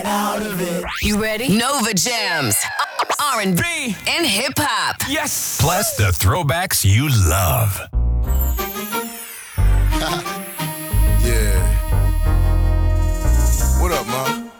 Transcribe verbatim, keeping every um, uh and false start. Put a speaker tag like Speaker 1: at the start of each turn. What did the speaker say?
Speaker 1: out of it.
Speaker 2: You ready? Nova Jams, R and B, and hip hop.
Speaker 3: Yes.
Speaker 4: Plus the throwbacks you love.
Speaker 5: Yeah. What up, Ma?